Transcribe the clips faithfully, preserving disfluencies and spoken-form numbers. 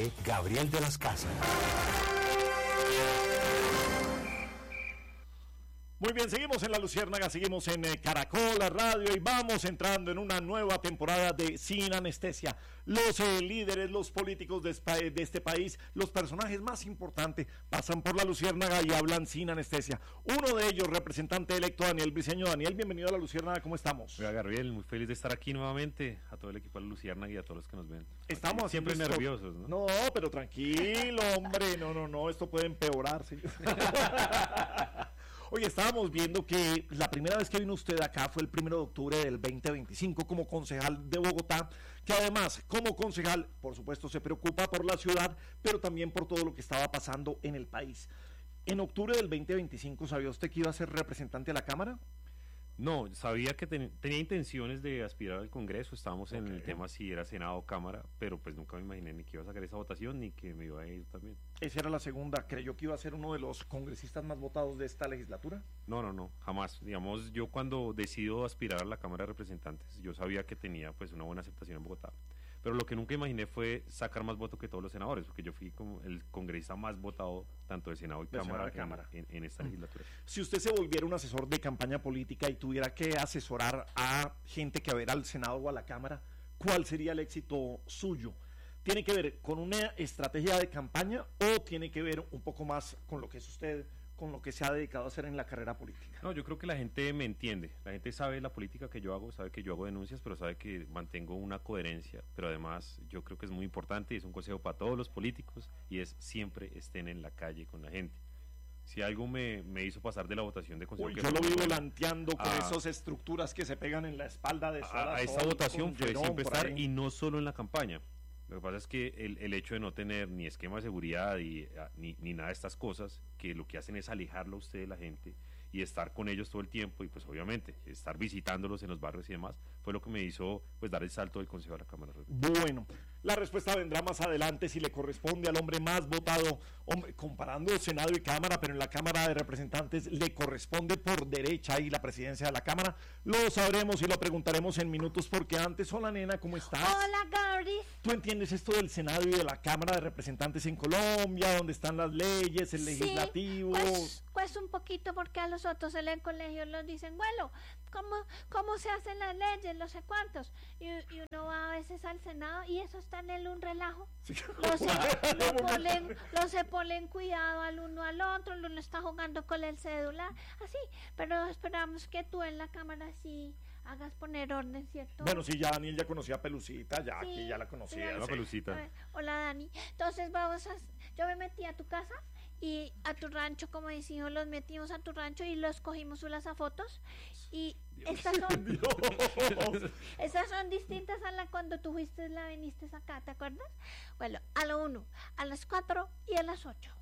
dirige Gabriel de las Casas. Muy bien, seguimos en La Luciérnaga, seguimos en eh, Caracol Radio y vamos entrando en una nueva temporada de Sin Anestesia. Los eh, líderes, los políticos de, de este país, los personajes más importantes pasan por La Luciérnaga y hablan sin anestesia. Uno de ellos, representante electo Daniel Briceño. Daniel, bienvenido a La Luciérnaga, ¿cómo estamos? Hola Gabriel, muy feliz de estar aquí nuevamente, a todo el equipo de La Luciérnaga y a todos los que nos ven. Estamos siempre esto... nerviosos, ¿no? No, pero tranquilo, hombre, no, no, no, esto puede empeorar, ¿sí? Oye, estábamos viendo que la primera vez que vino usted acá fue el primero de octubre del veinte veinticinco como concejal de Bogotá, que además, como concejal, por supuesto, se preocupa por la ciudad, pero también por todo lo que estaba pasando en el país. En octubre del veinte veinticinco, ¿sabía usted que iba a ser representante a la Cámara? No, sabía que ten, tenía intenciones de aspirar al Congreso, estábamos okay. en el tema si era Senado o Cámara, pero pues nunca me imaginé ni que iba a sacar esa votación ni que me iba a ir también. Esa era la segunda, ¿creyó que iba a ser uno de los congresistas más votados de esta legislatura? No, no, no, jamás. Digamos, yo cuando decido aspirar a la Cámara de Representantes, yo sabía que tenía pues una buena aceptación en Bogotá. Pero lo que nunca imaginé fue sacar más votos que todos los senadores, porque yo fui como el congresista más votado tanto de Senado y de Cámara, en, cámara. En, en, en esta legislatura. Si usted se volviera un asesor de campaña política y tuviera que asesorar a gente que va a ir al Senado o a la Cámara, ¿cuál sería el éxito suyo? ¿Tiene que ver con una estrategia de campaña o tiene que ver un poco más con lo que es usted, con lo que se ha dedicado a hacer en la carrera política? No, yo creo que la gente me entiende, la gente sabe la política que yo hago, sabe que yo hago denuncias, pero sabe que mantengo una coherencia, pero además yo creo que es muy importante y es un consejo para todos los políticos y es siempre estén en la calle con la gente. Si algo me, me hizo pasar de la votación de consejo... Uy, que yo lo vi bueno, volanteando con a, esas estructuras que se pegan en la espalda de A, a esa votación fue siempre estar y no solo en la campaña. Lo que pasa es que el, el hecho de no tener ni esquema de seguridad y, ni, ni nada de estas cosas, que lo que hacen es alejarlo a usted de la gente y estar con ellos todo el tiempo y pues obviamente estar visitándolos en los barrios y demás, fue lo que me hizo pues dar el salto del Consejo de la Cámara. Bueno, la respuesta vendrá más adelante si le corresponde al hombre más votado, hombre, comparando Senado y Cámara, pero en la Cámara de Representantes le corresponde por derecha y la presidencia de la Cámara. Lo sabremos y lo preguntaremos en minutos porque antes, hola nena, ¿cómo estás? Hola Gabri. ¿Tú entiendes esto del Senado y de la Cámara de Representantes en Colombia, donde están las leyes, el sí, legislativo? Pues, pues un poquito porque a los otros en el colegio los dicen, bueno, ¿cómo, cómo se hacen las leyes? No sé cuántos. Y, y uno va a veces al Senado y eso está en el un relajo. Sí. Los, se, lo ponen, los se ponen cuidado al uno al otro, el uno está jugando con el celular, así. Pero esperamos que tú en la Cámara sí hagas poner orden, ¿cierto? Bueno, sí, ya Daniel ya conocía a Pelucita, ya sí, aquí ya la conocía. Sí, hola, Pelucita. Ver, hola Dani. Entonces vamos a... Yo me metí a tu casa y a tu rancho, como decimos, los metimos a tu rancho y los cogimos unas a fotos y Dios. estas son estas son distintas a la cuando tú fuiste la viniste acá, ¿te acuerdas? Bueno, a la uno, a las cuatro y a las ocho.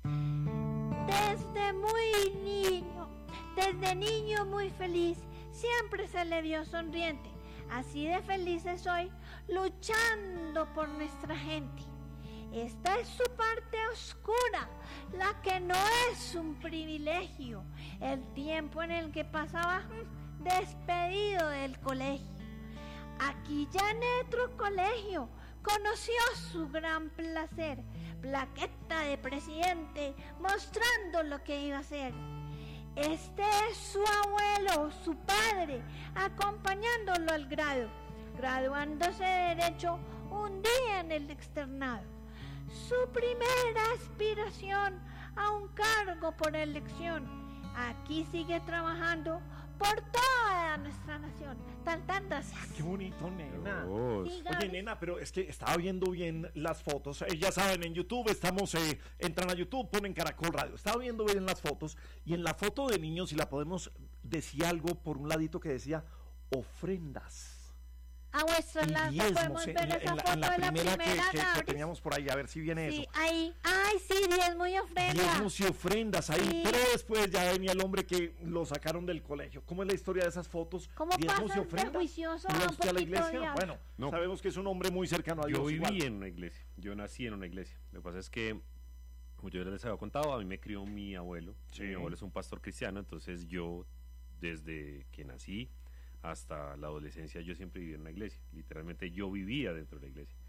Desde muy niño, desde niño muy feliz, siempre se le vio sonriente. Así de felices hoy, luchando por nuestra gente. Esta es su parte oscura, la que no es un privilegio, el tiempo en el que pasaba despedido del colegio. Aquí ya en otro colegio conoció su gran placer, plaqueta de presidente mostrando lo que iba a hacer. Este es su abuelo, su padre, acompañándolo al grado, graduándose de Derecho un día en el externado. Su primera aspiración a un cargo por elección. Aquí sigue trabajando por toda nuestra nación. Tan, tantas. Ah, qué bonito, nena. Dios. Oye, nena, pero es que estaba viendo bien las fotos. Eh, ya saben, en YouTube estamos, eh, entran a YouTube, ponen Caracol Radio. Estaba viendo bien las fotos y en la foto de niños, si la podemos, decía algo por un ladito que decía ofrendas. A vuestra la podemos ver en la, esa en la, foto en la de la primera, primera que, que, que teníamos por ahí, a ver si viene sí, eso. Ahí, ay, sí, diezmo y ofrendas. Diezmos y ofrendas ahí, sí. Pero después ya venía el hombre que lo sacaron del colegio. ¿Cómo es la historia de esas fotos? ¿Cómo diezmos y ofrendas. juicioso ¿No a, usted a la iglesia? Días. Bueno, no. Sabemos que es un hombre muy cercano a Dios. Yo viví igual. en una iglesia, yo nací en una iglesia. Lo que pasa es que, como yo les había contado, a mí me crió mi abuelo. Sí. Mi abuelo es un pastor cristiano, entonces yo, desde que nací hasta la adolescencia, yo siempre viví en una iglesia. Literalmente yo vivía dentro de la iglesia. O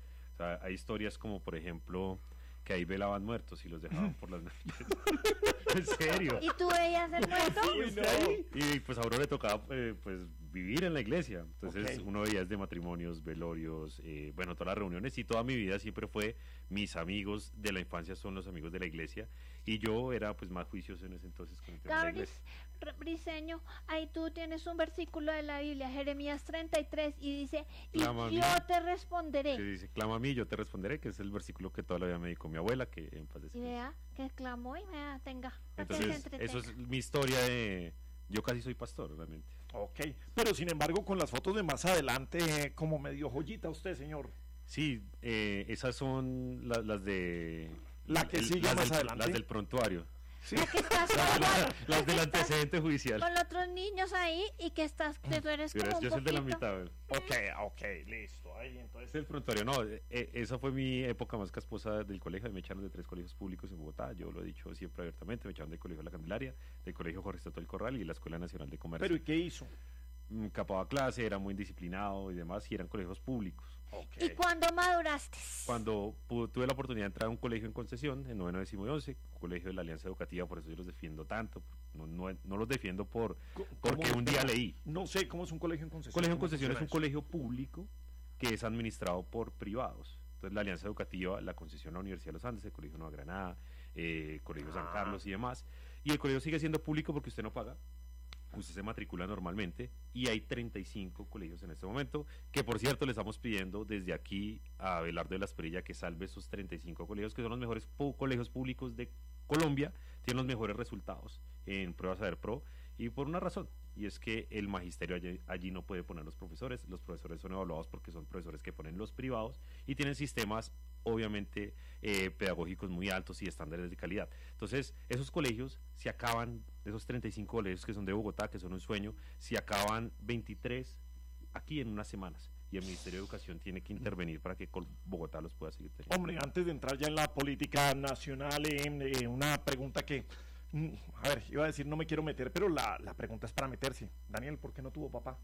sea, hay historias como, por ejemplo, que ahí velaban muertos y los dejaban por las noches. ¿En serio? ¿Y tú veías el muerto? Uy, no. Y pues a uno le tocaba eh, pues vivir en la iglesia. Entonces Ok. uno veía desde matrimonios, velorios, eh, bueno, todas las reuniones, y toda mi vida siempre fue, mis amigos de la infancia son los amigos de la iglesia, y yo era pues más juicioso en ese entonces con el tema de la Gabris, iglesia. R- Briseño, ahí tú tienes un versículo de la Biblia, Jeremías treinta y tres, y dice, y Clama a mí. yo te responderé. Que dice, clama a mí, yo te responderé, que es el versículo que toda la vida me dedicó mi abuela, que en paz Y descanse. vea que clamó y vea, tenga, para que se Entonces, entretenga. eso es mi historia de... Yo casi soy pastor, realmente. Ok, pero sin embargo con las fotos de más adelante, eh, como medio joyita usted, señor. Sí, eh, esas son la- las de... La que sigue las más del, adelante. Las del prontuario. Sí. Que estás Las, con, las- las que del estás antecedente judicial. con otros niños ahí y que estás, que tú eres Verás, como un yo soy de la poquito- mitad. güey. Ok, ok, listo. Ahí entonces. Es el prontuario, no, eh, eh, esa fue mi época más casposa del colegio. Me echaron de tres colegios públicos en Bogotá, yo lo he dicho siempre abiertamente. Me echaron del colegio La Candelaria, del colegio Jorge Estato del Corral y de la Escuela Nacional de Comercio. Pero ¿y qué hizo? Mm, capaba clase, era muy disciplinado y demás, y eran colegios públicos. Ok. ¿Y cuándo maduraste? Cuando pude- tuve la oportunidad de entrar a un colegio en concesión, en noveno, décimo y once, un colegio de la Alianza Educativa, por eso yo los defiendo tanto. No, no, no los defiendo por Co- porque ¿cómo- un día leí. No sé cómo es un colegio en concesión. Colegio en ¿Cómo concesión es un funciona colegio público que es administrado por privados. Entonces la Alianza Educativa, la concesión a la Universidad de los Andes, el Colegio Nueva Granada, eh, Colegio San Ah. Carlos y demás. Y el colegio sigue siendo público porque usted no paga. Usted se matricula normalmente y hay treinta y cinco colegios en este momento, que por cierto le estamos pidiendo desde aquí a Abelardo de la Espriella que salve esos treinta y cinco colegios, que son los mejores pu- colegios públicos de Colombia, tienen los mejores resultados en pruebas Saber Pro, y por una razón, y es que el magisterio allí, allí no puede poner los profesores, los profesores son evaluados porque son profesores que ponen los privados y tienen sistemas obviamente eh, pedagógicos muy altos y estándares de calidad. Entonces, esos colegios se acaban, esos treinta y cinco colegios que son de Bogotá, que son un sueño, se acaban veintitrés aquí en unas semanas. Y el Ministerio de Educación tiene que intervenir para que Col- Bogotá los pueda seguir teniendo. Hombre, antes de entrar ya en la política nacional, eh, eh, una pregunta que, mm, a ver, iba a decir no me quiero meter, pero la, la pregunta es para meterse. Daniel, ¿por qué no tuvo papá?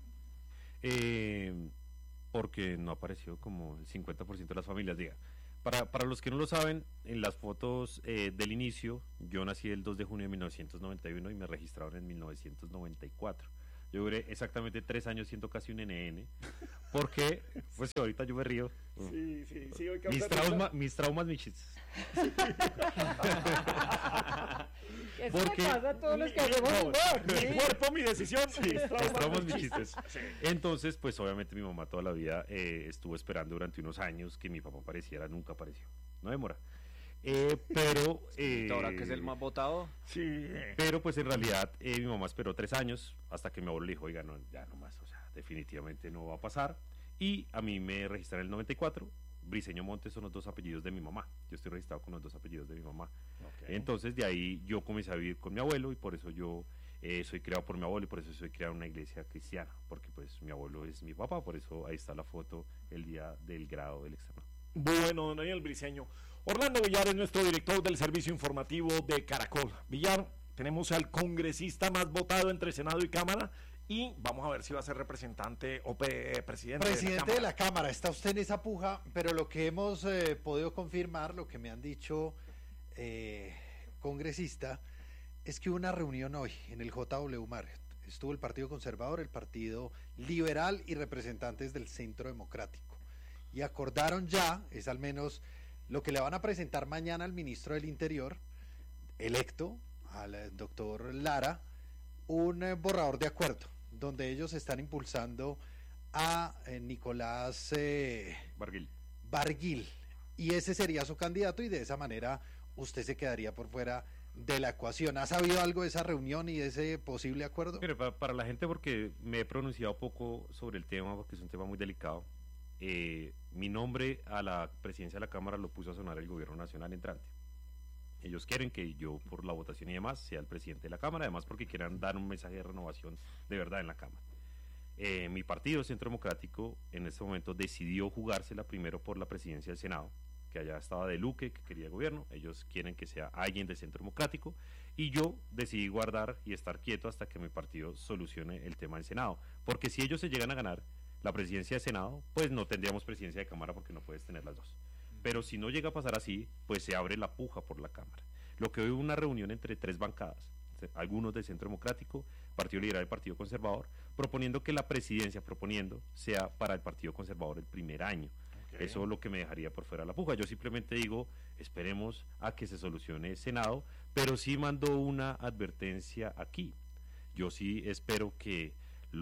Eh, porque no apareció como el cincuenta por ciento de las familias, diga. Para, para los que no lo saben, en las fotos eh, del inicio, yo nací el dos de junio de mil novecientos noventa y uno y me registraron en mil novecientos noventa y cuatro. Yo duré exactamente tres años siendo casi un N N, porque, pues ahorita yo me río. Sí, sí, sí. Hoy Mis, trauma, mis traumas, mis chistes. Eso Porque- le pasa a todos los que hacemos No, humor. mi ¿sí? cuerpo, mi decisión. mis Mis traumas, traumas, mis mis chistes. Sí. Entonces, pues obviamente mi mamá toda la vida eh, estuvo esperando durante unos años que mi papá apareciera, nunca apareció. No demora. Eh, pero... eh, Ahora que es el más votado. Sí. eh, Pero pues en realidad eh, mi mamá esperó tres años hasta que mi abuelo le dijo, oiga, no, ya no más, o sea, definitivamente no va a pasar. Y a mí me registraron en el noventa y cuatro. Briseño Montes son los dos apellidos de mi mamá. Yo estoy registrado con los dos apellidos de mi mamá. ok. Entonces de ahí yo comencé a vivir con mi abuelo y por eso yo eh, soy criado por mi abuelo y por eso soy criado en una iglesia cristiana. Porque pues mi abuelo es mi papá, por eso ahí está la foto el día del grado del externo. Bueno, don Daniel Briseño. Orlando Villar es nuestro director del servicio informativo de Caracol. Villar, tenemos al congresista más votado entre Senado y Cámara y vamos a ver si va a ser representante o pe- presidente, Presidente de de la la Cámara, está usted en esa puja, pero lo que hemos eh, podido confirmar, lo que me han dicho eh, congresista, es que hubo una reunión hoy en el J W Marriott. Estuvo el Partido Conservador, el Partido Liberal y representantes del Centro Democrático. Y acordaron ya, es al menos lo que le van a presentar mañana al ministro del Interior, electo, al eh, doctor Lara, un eh, borrador de acuerdo, donde ellos están impulsando a eh, Nicolás eh, Barguil. Barguil, y ese sería su candidato, y de esa manera usted se quedaría por fuera de la ecuación. ¿Ha sabido algo de esa reunión y de ese posible acuerdo? Mire, para, para la gente, porque me he pronunciado poco sobre el tema, porque es un tema muy delicado, eh, mi nombre a la presidencia de la Cámara lo puso a sonar el gobierno nacional entrante. Ellos quieren que yo, por la votación y demás, sea el presidente de la Cámara, además porque quieran dar un mensaje de renovación de verdad en la Cámara. Eh, mi partido, Centro Democrático, en este momento decidió jugársela primero por la presidencia del Senado, que allá estaba De Luque, que quería gobierno. Ellos quieren que sea alguien del Centro Democrático, y yo decidí guardar y estar quieto hasta que mi partido solucione el tema del Senado, porque si ellos se llegan a ganar la presidencia de Senado, pues no tendríamos presidencia de Cámara porque no puedes tener las dos. Pero si no llega a pasar así, pues se abre la puja por la Cámara. Lo que hoy hubo una reunión entre tres bancadas, algunos del Centro Democrático, Partido Liberal y Partido Conservador, proponiendo que la presidencia, proponiendo, sea para el Partido Conservador el primer año. Okay. Eso es lo que me dejaría por fuera la puja. Yo simplemente digo, esperemos a que se solucione el Senado, pero sí mando una advertencia aquí. Yo sí espero que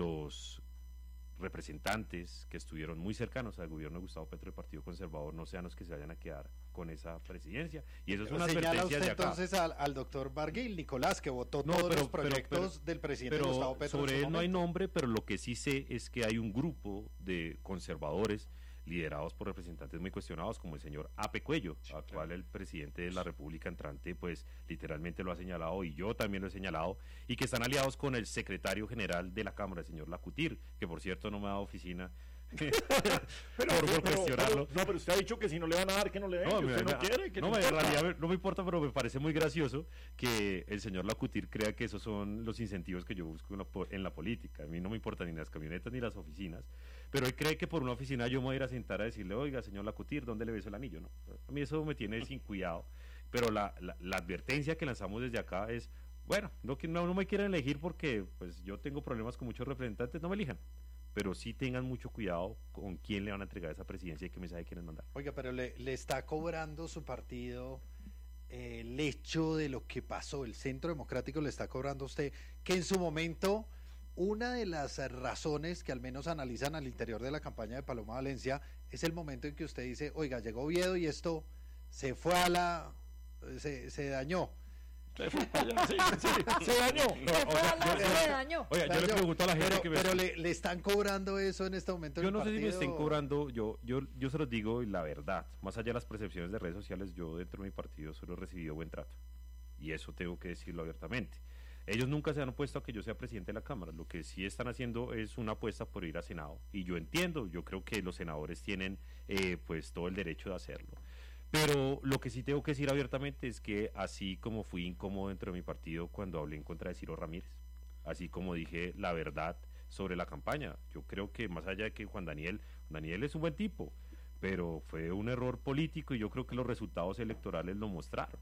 los representantes que estuvieron muy cercanos al gobierno de Gustavo Petro del Partido Conservador no sean los que se vayan a quedar con esa presidencia, y eso es una Señala advertencia usted de acá. Entonces al, al doctor Barguil, Nicolás, que votó No, todos pero- los proyectos pero- pero- del presidente Pero Gustavo Petro. sobre en su él no hay momento. nombre, pero lo que sí sé es que hay un grupo de conservadores liderados por representantes muy cuestionados, como el señor Ape Cuello, al cual el presidente de la República entrante pues literalmente lo ha señalado, y yo también lo he señalado, y que están aliados con el secretario general de la Cámara, el señor Lacutir, que por cierto no me ha dado oficina Pero, por, por pero- cuestionarlo. pero- no, pero usted ha dicho que si no le van a dar, que no le den, No, que usted me- no quiere, que no, no, me- en importa. realidad me- no me importa, pero me parece muy gracioso que el señor Lacutir crea que esos son los incentivos que yo busco en la, po- en la política. A mí no me importan ni las camionetas ni las oficinas, pero él cree que por una oficina yo me voy a ir a sentar a decirle, oiga, señor Lacutir, ¿dónde le beso el anillo? No, a mí eso me tiene sin cuidado, pero la, la, la advertencia que lanzamos desde acá es, bueno, no, que no, no me quieran elegir porque pues yo tengo problemas con muchos representantes, no me elijan, pero sí tengan mucho cuidado con quién le van a entregar esa presidencia y qué mensaje quieren mandar. Oiga, pero le, le está cobrando su partido eh, el hecho de lo que pasó. El Centro Democrático le está cobrando a usted que en su momento una de las eh, razones que al menos analizan al interior de la campaña de Paloma Valencia es el momento en que usted dice, oiga, llegó Oviedo y esto se fue a la... se, se dañó. Se fue para allá, sí, sí, se dañó. No, Se fue o sea, a la- yo- se dañó. Oiga, yo le Dañó. pregunto a la gente pero, que me pero le, le están cobrando eso en este momento. Yo en el no sé si me partido? estén cobrando, yo, yo, yo se los digo y la verdad, más allá de las percepciones de redes sociales, yo dentro de mi partido solo he recibido buen trato. Y eso tengo que decirlo abiertamente. Ellos nunca se han opuesto a que yo sea presidente de la Cámara. Lo que sí están haciendo es una apuesta por ir a Senado. Y yo entiendo, yo creo que los senadores tienen eh, pues todo el derecho de hacerlo. Pero lo que sí tengo que decir abiertamente es que así como fui incómodo dentro de mi partido cuando hablé en contra de Ciro Ramírez, así como dije la verdad sobre la campaña, yo creo que más allá de que Juan Daniel, Juan Daniel es un buen tipo, pero fue un error político y yo creo que los resultados electorales lo mostraron.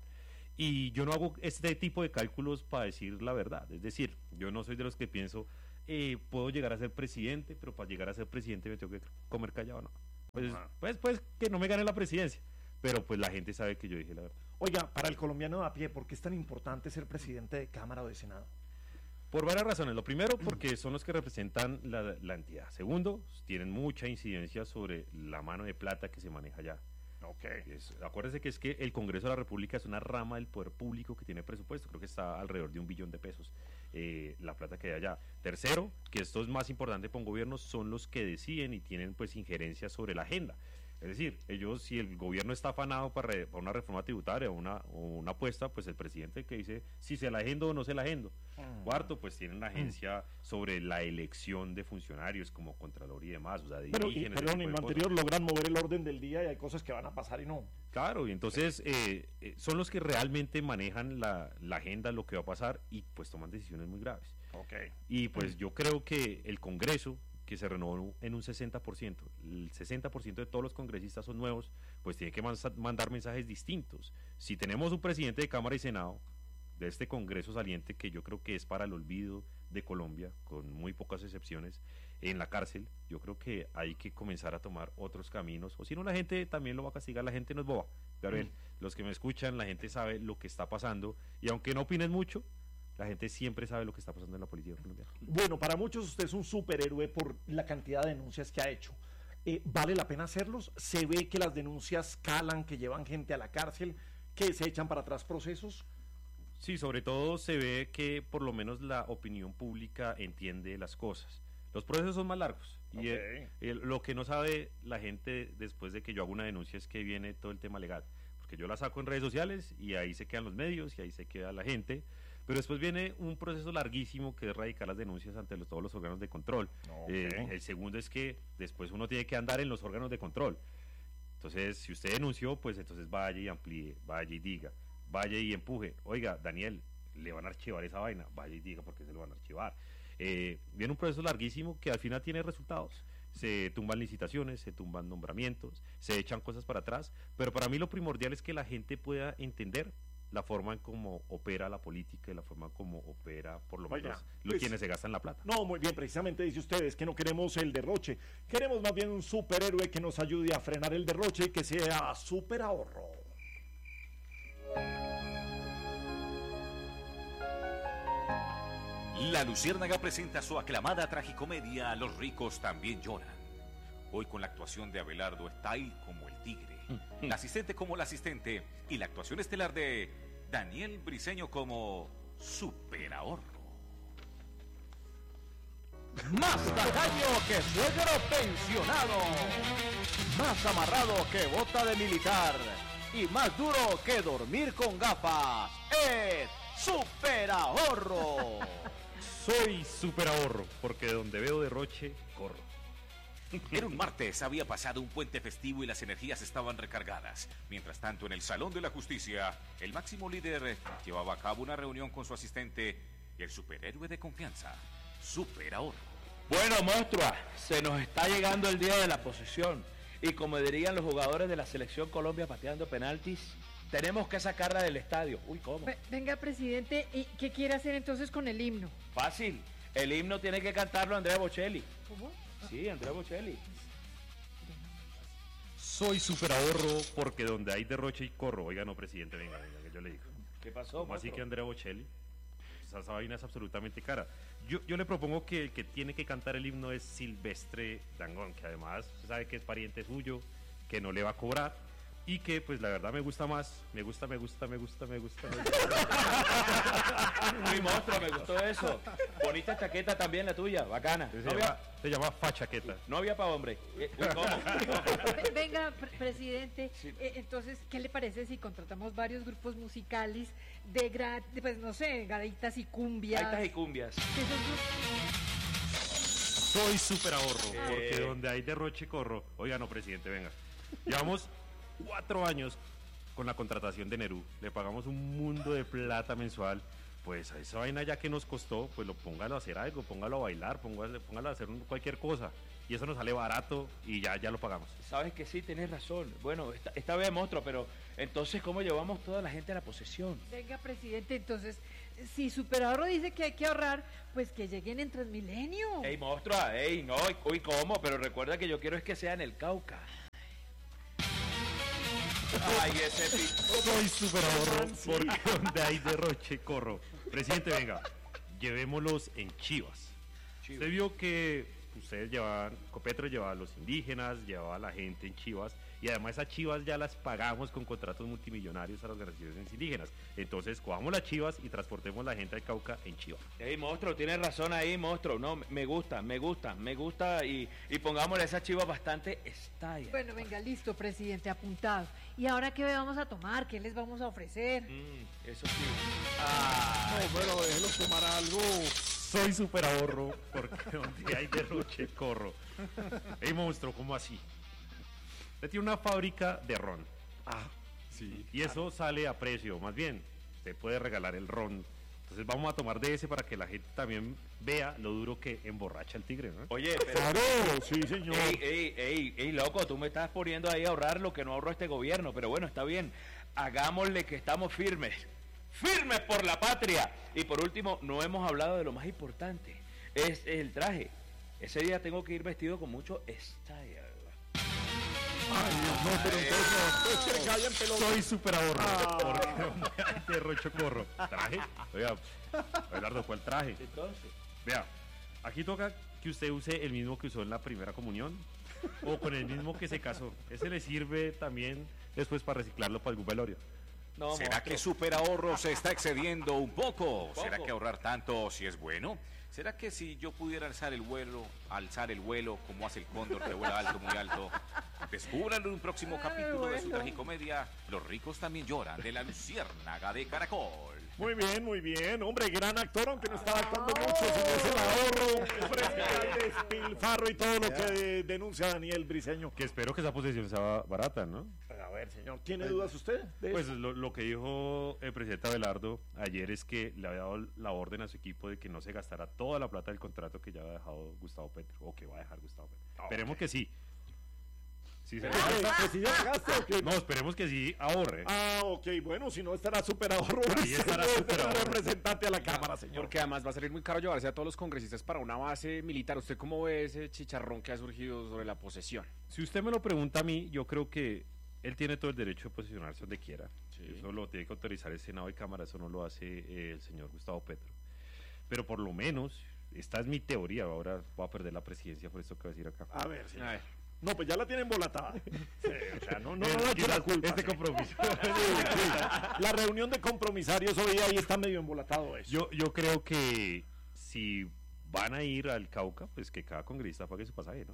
Y yo no hago este tipo de cálculos para decir la verdad, es decir, yo no soy de los que pienso, eh, puedo llegar a ser presidente, pero para llegar a ser presidente me tengo que comer callado, no. Pues, Ajá. pues, pues que no me gane la presidencia. Pero pues la gente sabe que yo dije la verdad. Oiga, para el colombiano de a pie, ¿por qué es tan importante ser presidente de Cámara o de Senado? Por varias razones. Lo primero, porque son los que representan la, la entidad. Segundo, tienen mucha incidencia sobre la mano de plata que se maneja allá. Ok. Es, acuérdense que es que el Congreso de la República es una rama del poder público que tiene presupuesto. Creo que está alrededor de un billón de pesos eh, la plata que hay allá. Tercero, que esto es más importante para un gobierno, son los que deciden y tienen pues injerencia sobre la agenda. Es decir, ellos, si el gobierno está afanado para, re, para una reforma tributaria o una, o una apuesta, pues el presidente que dice si se la agendo o no se la agendo. Mm. Cuarto, pues tienen una agencia sobre la elección de funcionarios como Contralor y demás. O sea, Pero, y, dirigen ese perdón, tipo en de lo cosas. anterior logran mover el orden del día y hay cosas que van a pasar y no. Claro, y entonces eh, eh, son los que realmente manejan la, la agenda, lo que va a pasar y pues toman decisiones muy graves. Ok. Y pues yo creo que el Congreso, que se renovó en un sesenta por ciento, el sesenta por ciento de todos los congresistas son nuevos, pues tiene que mansa- mandar mensajes distintos. Si tenemos un presidente de Cámara y Senado de este Congreso saliente, que yo creo que es para el olvido de Colombia, con muy pocas excepciones, en la cárcel, yo creo que hay que comenzar a tomar otros caminos, o si no la gente también lo va a castigar, la gente no es boba. Gabriel, Mm. los que me escuchan, la gente sabe lo que está pasando, y aunque no opinen mucho, la gente siempre sabe lo que está pasando en la política colombiana. Bueno, para muchos usted es un superhéroe por la cantidad de denuncias que ha hecho. Eh, ¿Vale la pena hacerlos? ¿Se ve que las denuncias calan, que llevan gente a la cárcel, que se echan para atrás procesos? Sí, sobre todo se ve que por lo menos la opinión pública entiende las cosas. Los procesos son más largos. Y Ok. eh, eh, lo que no sabe la gente después de que yo hago una denuncia es que viene todo el tema legal. Porque yo la saco en redes sociales y ahí se quedan los medios y ahí se queda la gente. Pero después viene un proceso larguísimo que es radicar las denuncias ante los, todos los órganos de control. Ok. Eh, el segundo es que después uno tiene que andar en los órganos de control. Entonces, si usted denunció, pues entonces vaya y amplíe, vaya y diga, vaya y empuje. Oiga, Daniel, le van a archivar esa vaina, vaya y diga por qué se lo van a archivar. Eh, viene un proceso larguísimo que al final tiene resultados. se tumban licitaciones, se tumban nombramientos, se echan cosas para atrás, pero para mí lo primordial es que la gente pueda entender la forma en cómo opera la política y la forma en cómo opera por lo menos Oiga, los pues, quienes se gastan la plata. No, muy bien, precisamente dice ustedes que no queremos el derroche, queremos más bien un superhéroe que nos ayude a frenar el derroche y que sea super ahorro. La Luciérnaga presenta su aclamada tragicomedia Los ricos también lloran. Hoy con la actuación de Abelardo Style como el tigre, la asistente como la asistente y la actuación estelar de Daniel Briceño como superahorro. Más tacaño que suegro pensionado, más amarrado que bota de militar y más duro que dormir con gafas. ¡Es superahorro! Soy super ahorro, porque donde veo derroche, corro. Era un martes, había pasado un puente festivo y las energías estaban recargadas. Mientras tanto, en el Salón de la Justicia, el máximo líder llevaba a cabo una reunión con su asistente y el superhéroe de confianza, superahorro. Bueno, monstrua, se nos está llegando el día de la posesión y como dirían los jugadores de la selección Colombia pateando penaltis, tenemos que sacarla del estadio. Uy, ¿cómo? Ve- Venga, presidente, ¿y qué quiere hacer entonces con el himno? Fácil, el himno tiene que cantarlo Andrea Bocelli. ¿Cómo? Sí, Andrea Bocelli. Soy super ahorro, porque donde hay derroche y corro. Oiga, no, presidente, venga, venga, que yo le digo. ¿Qué pasó? ¿Cómo así monstruo? que Andrea Bocelli? Esa, esa vaina es absolutamente cara. Yo, yo le propongo que el que tiene que cantar el himno es Silvestre Dangond, que además usted sabe que es pariente suyo, que no le va a cobrar y que pues la verdad me gusta más, me gusta, me gusta, me gusta, me gusta. Me gusta. Uy, monstruo, me gustó eso. Bonita chaqueta también la tuya, bacana. Se, No llama, había, se llama fachaqueta. no había pa' hombre. Eh, uy, ¿cómo? Ve- Venga, pre- presidente, Sí. eh, entonces, ¿qué le parece si contratamos varios grupos musicales de, gra- de, pues no sé, gaitas y cumbias? Gaitas y cumbias. Que esos grupos- Soy super ahorro, Eh. porque donde hay derroche corro. Oiga, no, presidente, venga. Llevamos cuatro años con la contratación de Nerú. Le pagamos un mundo de plata mensual. Pues a esa vaina ya que nos costó, pues lo póngalo a hacer algo, póngalo a bailar, póngalo, póngalo a hacer un- cualquier cosa. Y eso nos sale barato y ya, ya lo pagamos. Sabes que sí, tienes razón. Bueno, esta, esta vez monstruo, pero entonces, ¿cómo llevamos toda la gente a la posesión? Venga, presidente, entonces, si Superahorro dice que hay que ahorrar, pues que lleguen en Transmilenio. Ey, monstruo, ey, no, uy, ¿cómo? Pero recuerda que yo quiero es que sea en el Cauca. Ay, ese pi... Soy super ahorro, porque donde hay derroche corro. Presidente, venga, llevémoslos en Chivas. Usted vio que ustedes llevaban, Copetro llevaba a los indígenas, llevaba a la gente en Chivas, y además esas Chivas ya las pagamos con contratos multimillonarios a las organizaciones indígenas. Entonces, cojamos las Chivas y transportemos la gente al Cauca en Chivas. Ey, monstruo, tienes razón ahí, monstruo. No, me gusta, me gusta, me gusta y, y pongámosle a esa chiva bastante style. Bueno, venga, listo, presidente, apuntado. ¿Y ahora qué vamos a tomar? ¿Qué les vamos a ofrecer? Mm, eso sí. Ah, No, pero déjelos tomar algo. Soy super ahorro, porque donde hay derroche corro. Ey, monstruo, ¿cómo así? Usted tiene una fábrica de ron. Ah, sí. Y eso sale a precio, más bien, usted puede regalar el ron. Entonces vamos a tomar de ese para que la gente también vea lo duro que emborracha el tigre, ¿no? oye, pero... Claro, sí, señor. Ey, ey, ey, ey, loco, tú me estás poniendo ahí a ahorrar lo que no ahorró este gobierno, pero bueno, está bien. Hagámosle que estamos firmes. ¡Firmes por la patria! Y por último, no hemos hablado de lo más importante. Es, es el traje. Ese día tengo que ir vestido con mucho style. Ay, Dios, no, pero entonces no. Pues que callen pelota. Soy super ahorro, porque donde hay derroche corro. ¿Traje? Oiga, Abelardo, ¿cuál traje? Entonces, Vea, aquí toca que usted use el mismo que usó en la primera comunión o con el mismo que se casó. Ese le sirve también después para reciclarlo para algún velorio. no, ¿Será monstruo. que superahorro se está excediendo un poco? poco. ¿Será que ahorrar tanto si es bueno? ¿Será que si yo pudiera alzar el vuelo, alzar el vuelo como hace el cóndor que vuela alto, muy alto? Descúbranlo en un próximo capítulo de su tragicomedia Los ricos también lloran, de la Luciérnaga de Caracol. Muy bien, muy bien. Hombre, gran actor, aunque no estaba actuando mucho, sino es el ahorro, frente al despilfarro y todo lo que denuncia Daniel Briceño. Que espero que esa posesión sea barata, ¿no? A ver, señor, ¿tiene dudas usted de Pues eso? lo, lo que dijo el presidente Abelardo ayer es que le había dado la orden a su equipo de que no se gastara toda la plata del contrato que ya había dejado Gustavo Petro, o que va a dejar Gustavo Petro. Ah, Esperemos ok. que sí. Sí, se ¿Que- que si ya pagaste o qué? No, esperemos que sí ahorre. Ah, ok, bueno, si no estará súper ahorro. Ahí estará Usted súper es el ahorro. representante a la Cámara, señor. Porque además va a salir muy caro llevarse a todos los congresistas para una base militar. ¿Usted cómo ve ese chicharrón que ha surgido sobre la posesión? Si usted me lo pregunta a mí, yo creo que él tiene todo el derecho de posicionarse donde quiera. Sí. Eso lo tiene que autorizar el Senado y Cámara, eso no lo hace eh, el señor Gustavo Petro. Pero por lo menos, esta es mi teoría, ahora voy a perder la presidencia por esto que voy a decir acá. A ver, señor. A ver. No, pues ya la tienen embolatada. Sí, o sea, no, no, Eh, no, no eche la quizás culpa. este señor. compromiso. Sí, sí. La reunión de compromisarios hoy ahí está medio embolatado eso. Yo, yo creo que si van a ir al Cauca, pues que cada congresista pague su pasaje, ¿no?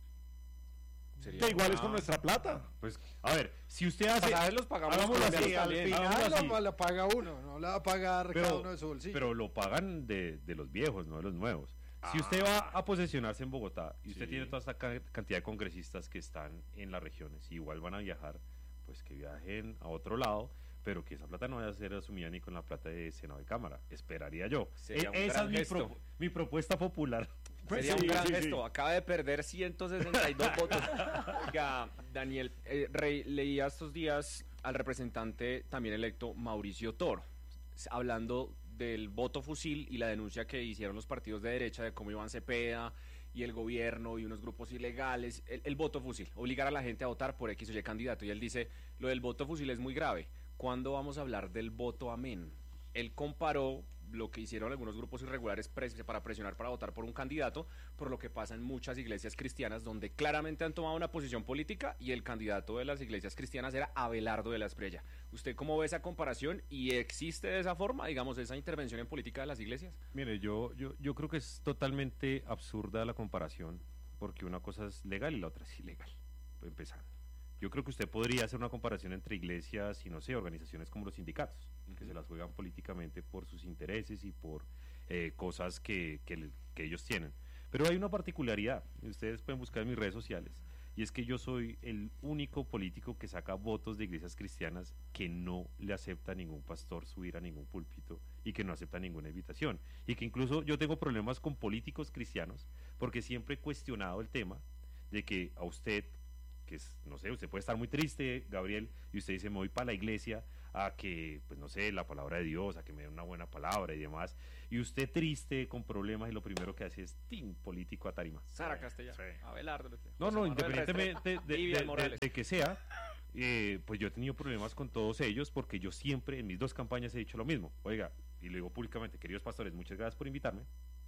Sería Que igual es una- con nuestra plata. Pues, a ver, si usted hace... Pasajes los pagamos los hagámoslo así, colombianos al también. hagámoslo final así. la, la paga uno, no la va a pagar cada uno de su bolsillo. pero lo pagan de, de los viejos, no de los nuevos. Si usted va a posesionarse en Bogotá y usted Sí. tiene toda esta ca- cantidad de congresistas que están en las regiones y igual van a viajar, pues que viajen a otro lado, pero que esa plata no vaya a ser asumida ni con la plata de Senado y Cámara. Esperaría yo. Sería un E- esa gran es mi, gesto. pro- mi propuesta popular. Pues Sería sí, un gran sí, sí. gesto. Acaba de perder ciento sesenta y dos votos. Oiga, Daniel, eh, Rey, leía estos días al representante también electo Mauricio Toro, s- hablando del voto fusil y la denuncia que hicieron los partidos de derecha de cómo Iván Cepeda y el gobierno y unos grupos ilegales, el, el voto fusil, obligar a la gente a votar por X o Y candidato. Y él dice, lo del voto fusil es muy grave. ¿Cuándo vamos a hablar del voto amén? Él comparó lo que hicieron algunos grupos irregulares pres- para presionar para votar por un candidato, por lo que pasa en muchas iglesias cristianas donde claramente han tomado una posición política y el candidato de las iglesias cristianas era Abelardo de la Espriella. ¿Usted cómo ve esa comparación y existe de esa forma, digamos, esa intervención en política de las iglesias? Mire, yo, yo, yo creo que es totalmente absurda la comparación, porque una cosa es legal y la otra es ilegal, empezando. Yo creo que usted podría hacer una comparación entre iglesias y, no sé, organizaciones como los sindicatos, que Ujú. se las juegan políticamente por sus intereses y por eh, cosas que, que, le- que ellos tienen. Pero hay una particularidad, y ustedes pueden buscar en mis redes sociales, y es que yo soy el único político que saca votos de iglesias cristianas que no le acepta a ningún pastor subir a ningún púlpito y que no acepta ninguna invitación. Y que incluso yo tengo problemas con políticos cristianos porque siempre he cuestionado el tema de que a usted, que es, no sé, usted puede estar muy triste, Gabriel, y usted dice, me voy para la iglesia a que, pues no sé, la palabra de Dios, a que me dé una buena palabra y demás, y usted triste, con problemas, y lo primero que hace es, ¡tim!, político a tarima. Sara Castellano, sí. Abelardo. No, José no, Manuel independientemente de, Restrepo, de- Vivian de- Morales. de que sea, eh, pues yo he tenido problemas con todos ellos porque yo siempre en mis dos campañas he dicho lo mismo. Oiga, y lo digo públicamente, queridos pastores, muchas gracias por invitarme,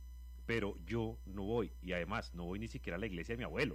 pero yo no voy, y además no voy ni siquiera a la iglesia de mi abuelo.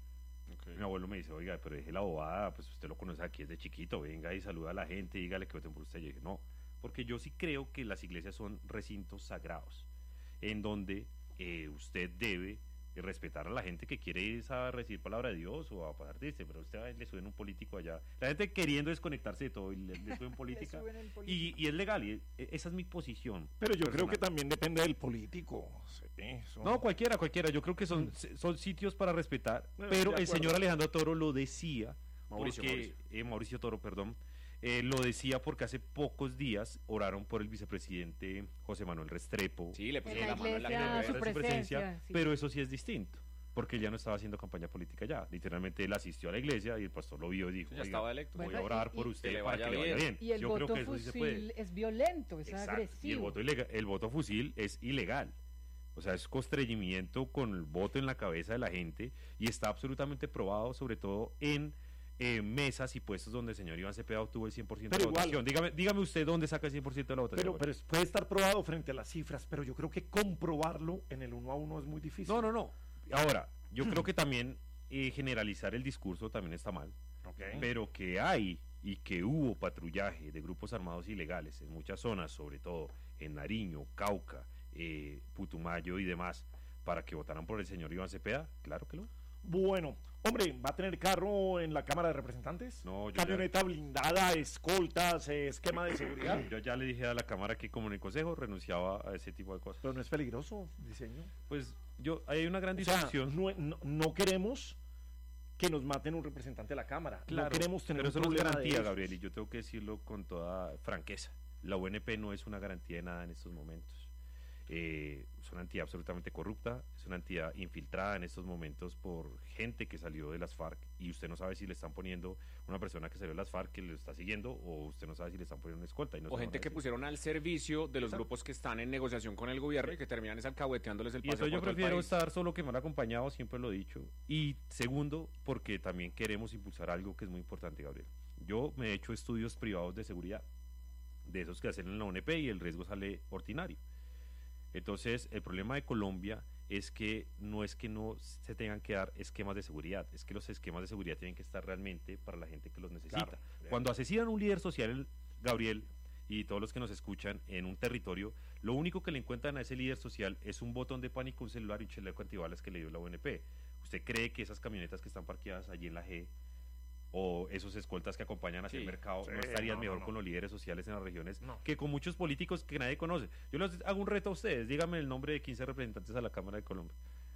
Mi abuelo me dice, oiga, pero deje la bobada, pues usted lo conoce aquí desde chiquito, venga y saluda a la gente, dígale que voten por usted. Yo dije, no, porque yo sí creo que las iglesias son recintos sagrados, en donde eh, usted debe respetar a la gente que quiere ir a recibir palabra de Dios o a pasar triste, pero usted va y le suben un político allá, la gente queriendo desconectarse de todo y le, le suben política, suben el y, político. y es legal, y e- esa es mi posición. Pero yo creo personal. que también depende del político. Sí, eso. No, cualquiera, cualquiera. Yo creo que son, son sitios para respetar. Bueno, pero de el señor acuerdo. Alejandro Toro lo decía. Mauricio, porque, Mauricio. eh, Mauricio Toro, perdón. eh, lo decía porque hace pocos días oraron por el vicepresidente José Manuel Restrepo. Sí, le En pusieron la la mano en la iglesia, cabeza. su su presencia, presencia, sí. pero eso sí es distinto. Porque él ya no estaba haciendo campaña política ya. Literalmente él asistió a la iglesia y el pastor lo vio y dijo, Ya "Oiga, estaba electo. voy Bueno, a orar y- por y- usted que le para vaya que le vaya bien". bien. Y el Yo creo voto que eso sí se fusil puede. es violento, es Exacto. agresivo. Y el voto, ilega- el voto fusil es ilegal. O sea, es constreñimiento con el voto en la cabeza de la gente y está absolutamente probado, sobre todo en eh, mesas y puestos donde el señor Iván Cepeda obtuvo el cien por ciento de Pero la igual- votación. Dígame, dígame usted dónde saca el cien por ciento de la votación. Pero, pero es- puede estar probado frente a las cifras, pero yo creo que comprobarlo en el uno a uno es muy difícil. no, no, no. Ahora, yo creo que también eh, generalizar el discurso también está mal. Ok. Pero que hay y que hubo patrullaje de grupos armados ilegales en muchas zonas, sobre todo en Nariño, Cauca, eh, Putumayo y demás, para que votaran por el señor Iván Cepeda, claro que lo. Bueno, hombre, ¿va a tener carro en la Cámara de Representantes? No, yo ya- Camioneta blindada, escoltas, eh, esquema de seguridad. Yo ya le dije a la Cámara que como en el Consejo renunciaba a ese tipo de cosas. Pero no es peligroso, diseño. Pues yo hay una gran O sea, discusión. no, no- no queremos que nos maten un representante de la Cámara. Claro, no queremos tener pero un eso no es problema garantía, de Gabriel, y yo tengo que decirlo con toda franqueza. La U N P no es una garantía de nada en estos momentos. Eh, es una entidad absolutamente corrupta, es una entidad infiltrada en estos momentos por gente que salió de las FARC, y usted no sabe si le están poniendo una persona que salió de las FARC que le está siguiendo, o usted no sabe si le están poniendo una escolta. Y no o gente que pusieron al servicio de los Exacto. grupos que están en negociación con el gobierno y que terminan es alcahueteándoles el Y paseo eso yo por todo el prefiero país. estar solo que mal acompañado, siempre lo he dicho. Y segundo, porque también queremos impulsar algo que es muy importante, Gabriel. Yo me he hecho estudios privados de seguridad, de esos que hacen en la U N P, y el riesgo sale ordinario. Entonces, el problema de Colombia es que no es que no se tengan que dar esquemas de seguridad, es que los esquemas de seguridad tienen que estar realmente para la gente que los necesita. Claro. Cuando asesinan un líder social, Gabriel, y todos los que nos escuchan en un territorio, lo único que le encuentran a ese líder social es un botón de pánico, un celular y un chaleco antibalas que le dio la U N P. ¿Usted cree que esas camionetas que están parqueadas allí en la G, o esos escoltas que acompañan hacia Sí, el mercado, sí, no estarían no, mejor no, no. con los líderes sociales en las regiones No. que con muchos políticos que nadie conoce? Yo les hago un reto a ustedes, díganme el nombre de quince representantes a la Cámara de Colombia.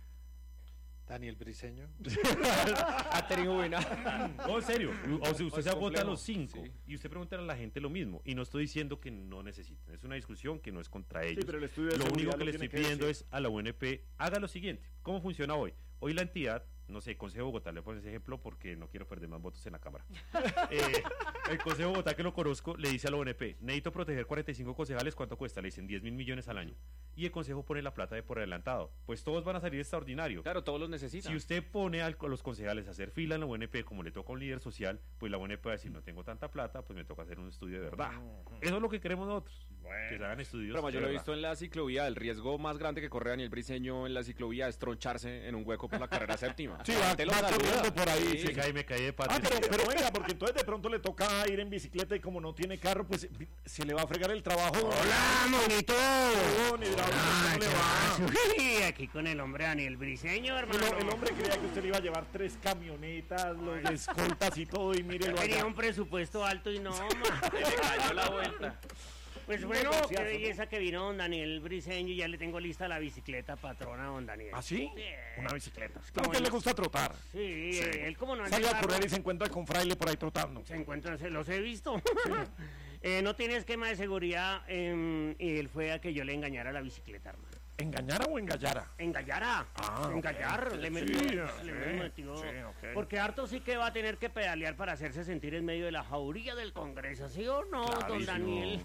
Daniel Briceño. Ha tenido buena. No, en serio, o si usted Es se agota a complejo, los cinco, sí. y usted pregunta a la gente lo mismo, y no estoy diciendo que no necesiten, es una discusión que no es contra ellos. Sí, pero el estudio de Lo seguridad único que lo le tiene estoy que pidiendo decir. es a la U N P, haga lo siguiente. ¿Cómo funciona hoy? Hoy la entidad, no sé, Consejo de Bogotá, le pongo ese ejemplo porque no quiero perder más votos en la Cámara. Eh, el Consejo de Bogotá, que lo conozco, le dice a la U N P, necesito proteger cuarenta y cinco concejales, ¿cuánto cuesta? Le dicen diez mil millones al año. Y el Consejo pone la plata de por adelantado. Pues todos van a salir extraordinario. Claro, todos los necesitan. Si usted pone al- a los concejales a hacer fila en la U N P como le toca a un líder social, pues la U N P va a decir, no tengo tanta plata, pues me toca hacer un estudio de verdad. Eso es lo que queremos nosotros, que se hagan estudios Pero, de yo lo he verdad. visto en la ciclovía, el riesgo más grande que corre Daniel Briceño en la ciclovía es troncharse en un hueco por la carrera séptima. Sí, La va, gente lo va saluda. corriendo por ahí. Se sí. cae, me cae de patas. Ah, pero, pero venga, porque entonces de pronto le toca ir en bicicleta y como no tiene carro, pues se le va a fregar el trabajo. ¡Hola, monito! Don Hidráulico, ¿cómo le va? Uy, aquí con el hombre Daniel Briceño, hermano. El, el hombre creía que usted le iba a llevar tres camionetas, los de escoltas y todo, y mírelo Tenía allá. un presupuesto alto y no, ma. Se le cayó la vuelta. Pues bueno, negociazo, qué ¿no? belleza que vino don Daniel Briceño. Ya le tengo lista la bicicleta patrona, don Daniel. ¿Ah, sí? Sí. Una bicicleta. Como Como que él- le gusta trotar. Sí, Sí. él como no anda Sale en a carro, correr y se encuentra con Fraile por ahí trotando. se encuentran, se los he visto. Eh, no tiene esquema de seguridad em, y él fue a que yo le engañara la bicicleta, hermano. ¿Engañara o engallara? Engallara, Ah, ok. engallar, le metió, Sí, le ok, metió. sí, ok. Porque harto sí que va a tener que pedalear para hacerse sentir en medio de la jauría del Congreso, ¿sí o no, don Clarísimo. Daniel?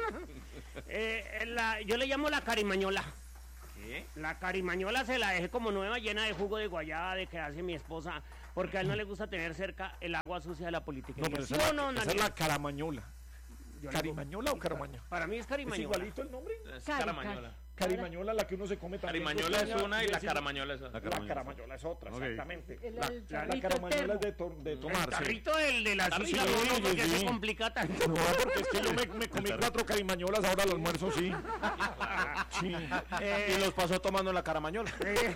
Eh, la- yo le llamo la carimañola. ¿Qué? La carimañola se la dejé como nueva, llena de jugo de guayaba de que hace mi esposa, porque a él no le gusta tener cerca el agua sucia de la política. No, pero ¿Sí esa, es o la, no, esa es Daniel? la caramañola. Yo le digo- ¿Carimañola o caramaña? Para mí es ¿Es carimañola. igualito el nombre? Es Cari, Caramañola. Carimañola, la que uno se come también. Carimañola es costeña, una y la decir- caramañola es otra. La caramañola es otra, Ok. exactamente. El, La, el la, la tarrito caramañola es termo. de, to- de El tomarse. carrito del de la Carrito, sucia, sí, no, porque sí, se sí. complica tanto. No, porque es que yo me, me comí cuatro carimañolas, ahora al almuerzo sí. Sí. Eh, Y los pasó tomando la caramañola. Eh.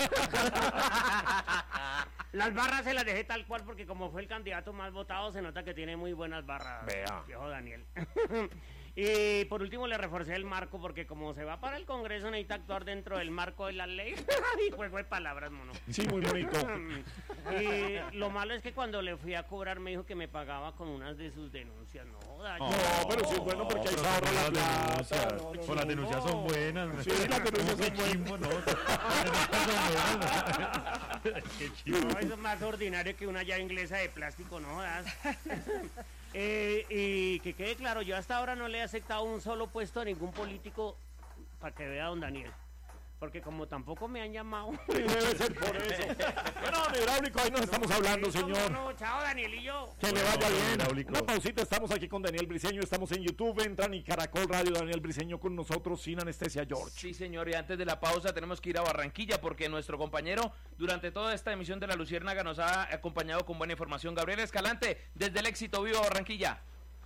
Las barras se las dejé tal cual porque como fue el candidato más votado se nota que tiene muy buenas barras. Vea. Viejo Daniel. Y por último le reforcé el marco porque como se va para el Congreso necesita actuar dentro del marco de la ley. Y juego de palabras, mono. Sí, muy bonito. Y lo malo es que cuando le fui a cobrar me dijo que me pagaba con unas de sus denuncias. No, joda, No, yo- pero sí es bueno porque ahí se ahorra la plata. No, no, O las no, denuncias no. son buenas. Sí, las denuncias son buenas. Chimbo, no. Las denuncias son buenas. Qué chimbo. No, eso es más ordinario que una llave inglesa de plástico, no jodas. Eh, y que quede claro, yo hasta ahora no le he aceptado un solo puesto a ningún político para que vea a don Daniel. Porque como tampoco me han llamado. Sí, debe ser por eso. Bueno, don Hidráulico, ahí nos estamos hablando, Sí, cómo señor. no, chao Daniel y yo. Que le vaya Bueno, bien. Hidráulico. Una pausita, estamos aquí con Daniel Briceño, estamos en YouTube, entran y Caracol Radio, Daniel Briceño con nosotros, sin anestesia, George. Sí, señor, y antes de la pausa tenemos que ir a Barranquilla porque nuestro compañero durante toda esta emisión de La Luciérnaga nos ha acompañado con buena información. Gabriel Escalante, desde el Éxito Viva Barranquilla.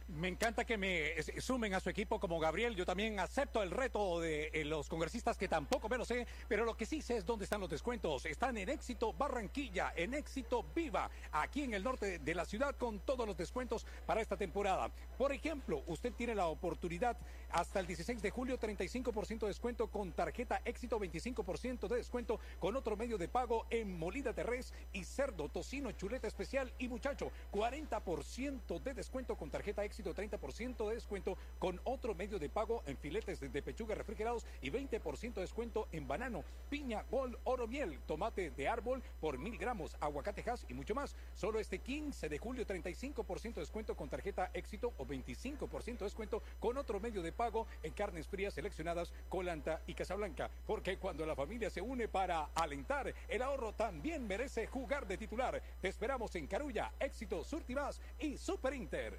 Me encanta que me sumen a su equipo como Gabriel. Yo también acepto el reto de eh, los congresistas, que tampoco me lo sé, pero lo que sí sé es dónde están los descuentos. Están en Éxito Barranquilla, en Éxito Viva, aquí en el norte de la ciudad, con todos los descuentos para esta temporada. Por ejemplo, usted tiene la oportunidad hasta el dieciséis de julio, treinta y cinco por ciento de descuento con tarjeta Éxito, veinticinco por ciento de descuento con otro medio de pago en molida de res y cerdo, tocino, chuleta especial y muchacho. cuarenta por ciento de descuento con tarjeta Éxito, treinta por ciento de descuento con otro medio de pago en filetes de pechuga refrigerados y veinte por ciento de descuento en banano, piña, gol, oro, miel, tomate de árbol por mil gramos, aguacate Hass y mucho más. Solo este quince de julio, treinta y cinco por ciento de descuento con tarjeta Éxito o veinticinco por ciento de descuento con otro medio de pago en carnes frías seleccionadas, Colanta y Casablanca. Porque cuando la familia se une para alentar, el ahorro también merece jugar de titular. Te esperamos en Carulla, Éxito, Surtimas y Super Inter.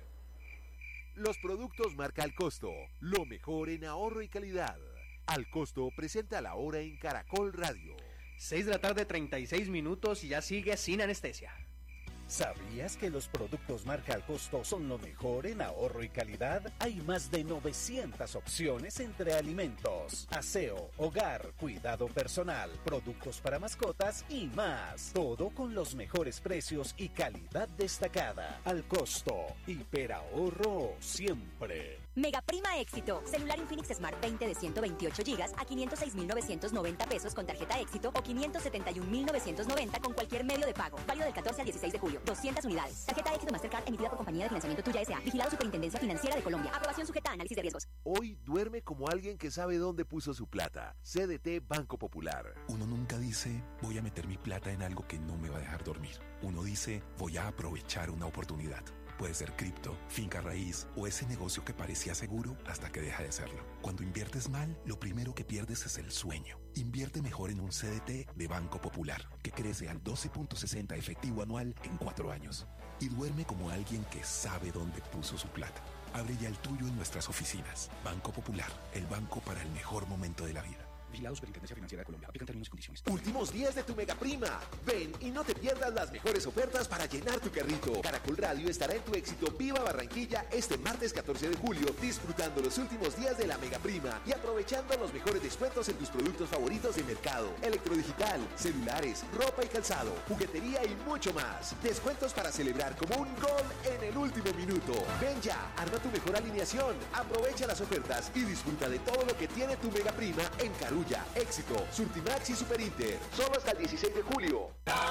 Los productos marca Al Costo, lo mejor en ahorro y calidad. Al Costo presenta la hora en Caracol Radio. seis de la tarde, treinta y seis minutos y ya sigue sin anestesia. ¿Sabías que los productos marca Al Costo son lo mejor en ahorro y calidad? Hay más de novecientas opciones entre alimentos, aseo, hogar, cuidado personal, productos para mascotas y más. Todo con los mejores precios y calidad destacada. Al Costo, hiperahorro siempre. Mega Prima Éxito. Celular Infinix Smart veinte de ciento veintiocho gigas a quinientos seis mil novecientos noventa pesos con tarjeta Éxito o quinientos setenta y un mil novecientos noventa con cualquier medio de pago. Válido del catorce al dieciséis de julio. doscientas unidades. Tarjeta Éxito Mastercard emitida por Compañía de Financiamiento Tuya S A. Vigilado Superintendencia Financiera de Colombia. Aprobación sujeta a análisis de riesgos. Hoy duerme como alguien que sabe dónde puso su plata. C D T Banco Popular. Uno nunca dice, voy a meter mi plata en algo que no me va a dejar dormir. Uno dice, voy a aprovechar una oportunidad. Puede ser cripto, finca raíz o ese negocio que parecía seguro hasta que deja de serlo. Cuando inviertes mal, lo primero que pierdes es el sueño. Invierte mejor en un C D T de Banco Popular, que crece al doce punto sesenta efectivo anual en cuatro años. Y duerme como alguien que sabe dónde puso su plata. Abre ya el tuyo en nuestras oficinas. Banco Popular, el banco para el mejor momento de la vida. Vigilado Superintendencia Financiera de Colombia. Aplican términos y condiciones. Últimos días de tu Mega Prima. Ven y no te pierdas las mejores ofertas para llenar tu carrito. Caracol Radio estará en tu Éxito Viva Barranquilla este martes catorce de julio, disfrutando los últimos días de la Mega Prima y aprovechando los mejores descuentos en tus productos favoritos de mercado, electrodigital, celulares, ropa y calzado, juguetería y mucho más. Descuentos para celebrar como un gol en el último minuto. Ven ya, arma tu mejor alineación, aprovecha las ofertas y disfruta de todo lo que tiene tu Mega Prima en Carulla, Éxito, Surtimax y Super Inter. Solo hasta el dieciséis de julio.